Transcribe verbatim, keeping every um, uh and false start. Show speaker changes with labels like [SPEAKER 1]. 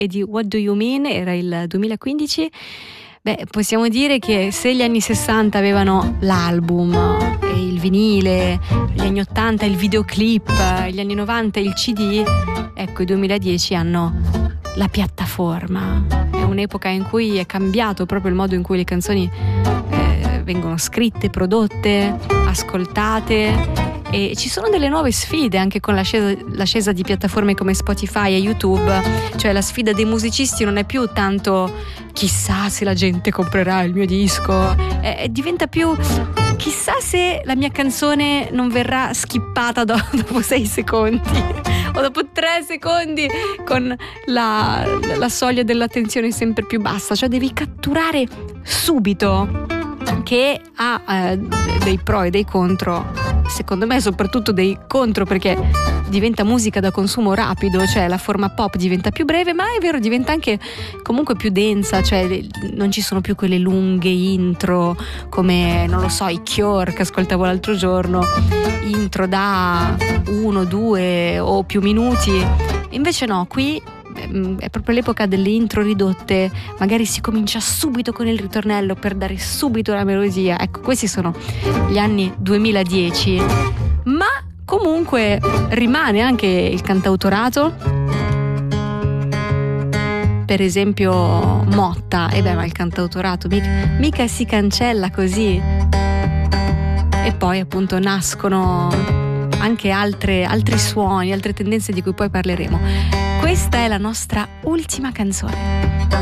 [SPEAKER 1] e di What Do You Mean, era il duemilaquindici. Beh, possiamo dire che se gli anni sessanta avevano l'album e il vinile, gli anni ottanta il videoclip, gli anni novanta il C D, ecco i duemiladieci hanno la piattaforma. È un'epoca in cui è cambiato proprio il modo in cui le canzoni eh, vengono scritte, prodotte, ascoltate. E ci sono delle nuove sfide anche con l'ascesa, l'ascesa di piattaforme come Spotify e YouTube, cioè la sfida dei musicisti non è più tanto chissà se la gente comprerà il mio disco, eh, diventa più chissà se la mia canzone non verrà skippata do- dopo sei secondi o dopo tre secondi con la, la soglia dell'attenzione sempre più bassa, cioè devi catturare subito, che ha eh, dei pro e dei contro. Secondo me soprattutto dei contro, perché diventa musica da consumo rapido, cioè la forma pop diventa più breve, ma è vero, diventa anche comunque più densa, cioè non ci sono più quelle lunghe intro come, non lo so, i Cure che ascoltavo l'altro giorno, intro da uno, due o più minuti. Invece no, qui è proprio l'epoca delle intro ridotte, magari si comincia subito con il ritornello per dare subito la melodia. Ecco, questi sono gli anni duemiladieci, ma comunque rimane anche il cantautorato. Per esempio Motta, e beh, ma il cantautorato mica, mica si cancella così. E poi appunto nascono anche altre, altri suoni, altre tendenze di cui poi parleremo. Questa è la nostra ultima canzone.